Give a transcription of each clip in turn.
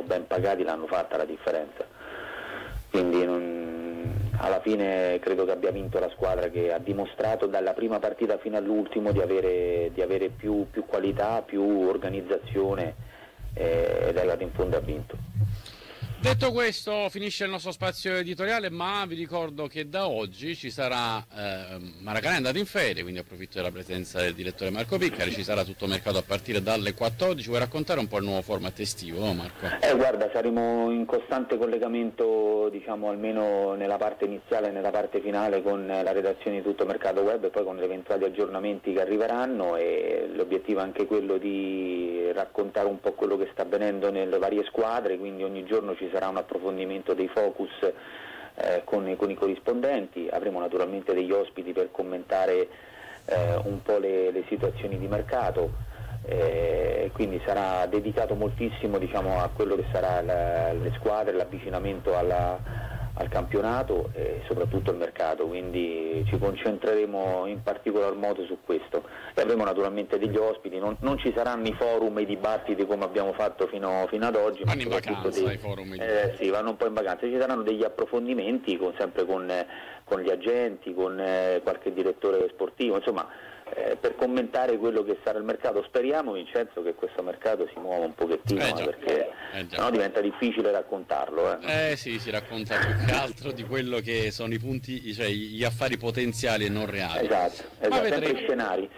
ben pagati l'hanno fatta la differenza. Quindi alla fine credo che abbia vinto la squadra che ha dimostrato dalla prima partita fino all'ultimo di avere più qualità, più organizzazione, ed è arrivato in fondo e ha vinto. Detto questo, finisce il nostro spazio editoriale, ma vi ricordo che da oggi ci sarà Maracanã è andato in ferie, quindi approfitto della presenza del direttore Marco Piccari, ci sarà tutto mercato a partire dalle 14. Vuoi raccontare un po' il nuovo format estivo, no, Marco? Guarda, saremo in costante collegamento, diciamo, almeno nella parte iniziale e nella parte finale con la redazione di Tutto Mercato Web e poi con gli eventuali aggiornamenti che arriveranno, e l'obiettivo è anche quello di raccontare un po' quello che sta avvenendo nelle varie squadre, quindi ogni giorno ci sarà un approfondimento dei focus con i corrispondenti. Avremo naturalmente degli ospiti per commentare un po' le situazioni di mercato, quindi sarà dedicato moltissimo, diciamo, a quello che sarà le squadre, l'avvicinamento al campionato e soprattutto al mercato, quindi ci concentreremo in particolar modo su questo e avremo naturalmente degli ospiti. Non ci saranno i forum e i dibattiti come abbiamo fatto fino ad oggi, vanno in vacanza i forum sì, vanno un po' in vacanza. Ci saranno degli approfondimenti sempre con gli agenti, con qualche direttore sportivo, insomma, per commentare quello che sarà il mercato. Speriamo, Vincenzo, che questo mercato si muova un pochettino, perché sennò diventa difficile raccontarlo. Sì, si racconta più che altro di quello che sono i punti, cioè gli affari potenziali e non reali. Esatto. Sempre scenari,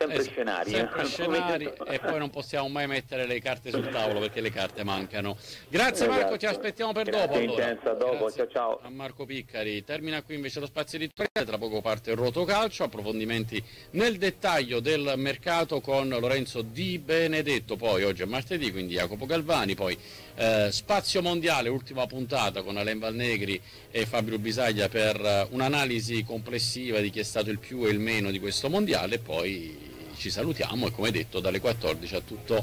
e poi non possiamo mai mettere le carte sul tavolo perché le carte mancano. Grazie Marco, ci aspettiamo per dopo. Vincenzo, a dopo. Grazie ciao. A Marco Piccari. Termina qui invece lo spazio editoriale, tra poco parte il Rotocalcio, approfondimenti nel dettaglio del mercato con Lorenzo Di Benedetto, poi oggi è martedì, quindi Jacopo Galvani, poi Spazio Mondiale, ultima puntata con Alain Valnegri e Fabio Bisaglia per un'analisi complessiva di chi è stato il più e il meno di questo mondiale, e poi ci salutiamo e come detto dalle 14 a tutto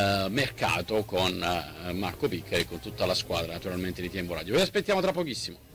mercato con Marco Piccari e con tutta la squadra naturalmente di Tempo Radio. Vi aspettiamo tra pochissimo.